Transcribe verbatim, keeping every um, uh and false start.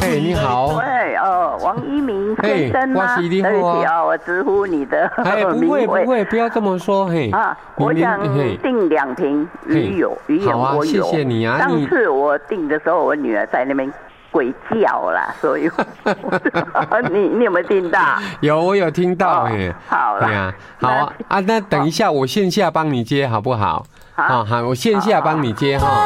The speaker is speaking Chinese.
嘿，你好。 喂，哦，王一鸣先生吗？ 对不起哦，我直呼你的名讳。不会不会，不要这么说。嘿啊，我想订两瓶鱼油，鱼油我有。 好啊，谢谢你啊。 上次我订的时候，我女儿在那边鬼叫啦，所以你你有没有听到？ 有，我有听到。哎， 好了。 对啊，好啊啊，那等一下我线下帮你接好不好？好好，我线下帮你接哈。